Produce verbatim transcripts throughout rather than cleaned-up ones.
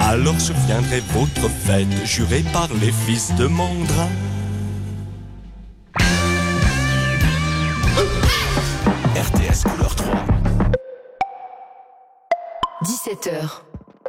Alors surviendrait votre fête, jurée par les fils de Mandrin. R T S couleur trois. dix-sept heures.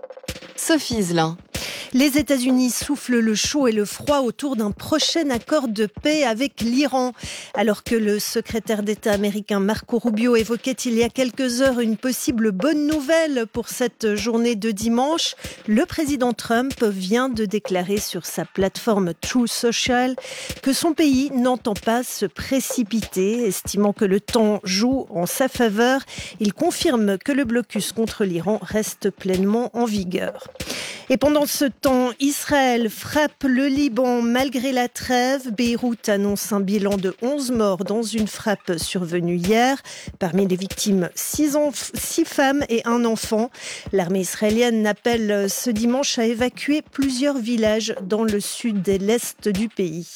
Sophie Zelin. Les États-Unis soufflent le chaud et le froid autour d'un prochain accord de paix avec l'Iran. Alors que le secrétaire d'État américain Marco Rubio évoquait il y a quelques heures une possible bonne nouvelle pour cette journée de dimanche, le président Trump vient de déclarer sur sa plateforme Truth Social que son pays n'entend pas se précipiter, estimant que le temps joue en sa faveur. Il confirme que le blocus contre l'Iran reste pleinement en vigueur. Et pendant ce temps, Israël frappe le Liban malgré la trêve. Beyrouth annonce un bilan de onze morts dans une frappe survenue hier. Parmi les victimes, six, enf- six femmes et un enfant. L'armée israélienne appelle ce dimanche à évacuer plusieurs villages dans le sud et l'est du pays.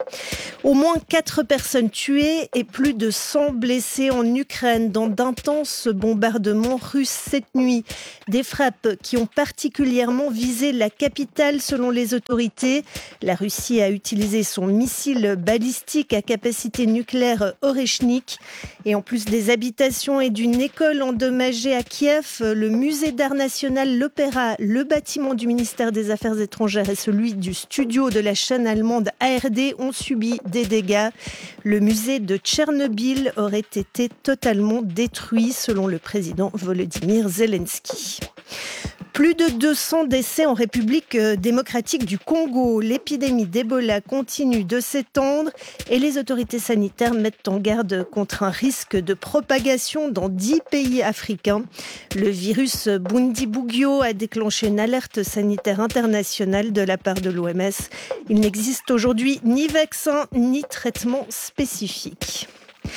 Au moins quatre personnes tuées et plus de cent blessés en Ukraine dans d'intenses bombardements russes cette nuit. Des frappes qui ont particulièrement visé la capitale selon les autorités. La Russie a utilisé son missile balistique à capacité nucléaire Oreshnik. Et en plus des habitations et d'une école endommagée à Kiev, le musée d'art national, l'opéra, le bâtiment du ministère des Affaires étrangères et celui du studio de la chaîne allemande A R D ont subi des dégâts. Le musée de Tchernobyl aurait été totalement détruit selon le président Volodymyr Zelensky. Plus de deux cents décès en République démocratique du Congo. L'épidémie d'Ebola continue de s'étendre et les autorités sanitaires mettent en garde contre un risque de propagation dans dix pays africains. Le virus Bundibugyo a déclenché une alerte sanitaire internationale de la part de l'O M S. Il n'existe aujourd'hui ni vaccin ni traitement spécifique.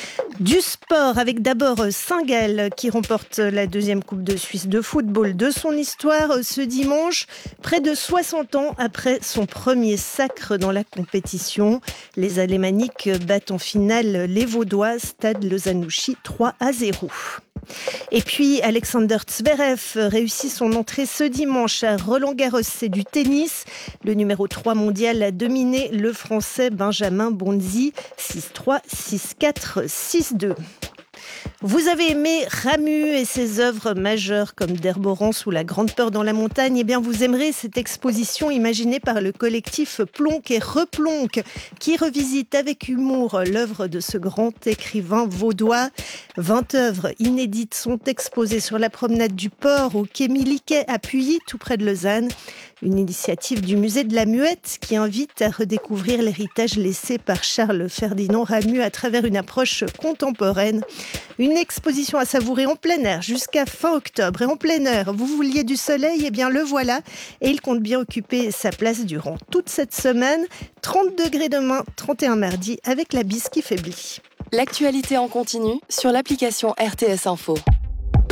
Du sport avec d'abord Saint-Gall qui remporte la deuxième Coupe de Suisse de football de son histoire ce dimanche, près de soixante ans après son premier sacre dans la compétition. Les Alémaniques battent en finale les Vaudois, Stade Lozanouchi trois à zéro. Et puis Alexander Zverev réussit son entrée ce dimanche à Roland-Garros, c'est du tennis. Le numéro trois mondial a dominé le Français Benjamin Bonzi, six trois, six quatre, six deux. Vous avez aimé Ramu et ses œuvres majeures comme Derborance ou La Grande Peur dans la montagne, eh bien vous aimerez cette exposition imaginée par le collectif Plonk et Replonk qui revisite avec humour l'œuvre de ce grand écrivain vaudois. vingt œuvres inédites sont exposées sur la promenade du port au quai Miliquet à Puyi, tout près de Lausanne. Une initiative du musée de la Muette qui invite à redécouvrir l'héritage laissé par Charles Ferdinand Ramu à travers une approche contemporaine. Une exposition à savourer en plein air jusqu'à fin octobre. Et en plein air, vous vouliez du soleil, eh bien le voilà. Et il compte bien occuper sa place durant toute cette semaine. trente degrés demain, trente et un mardi avec la bise qui faiblit. L'actualité en continu sur l'application R T S Info.